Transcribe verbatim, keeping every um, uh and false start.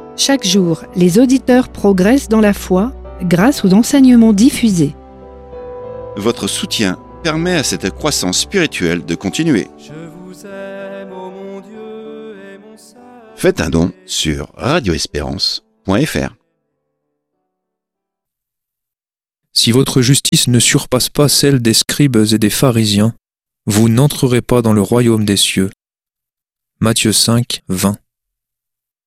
Chaque jour, les auditeurs progressent dans la foi grâce aux enseignements diffusés. Votre soutien permet à cette croissance spirituelle de continuer. Je vous aime, ô mon Dieu et mon Saint. Faites un don sur radio espérance point f r. Si votre justice ne surpasse pas celle des scribes et des pharisiens, vous n'entrerez pas dans le royaume des cieux. Matthieu cinq, vingt.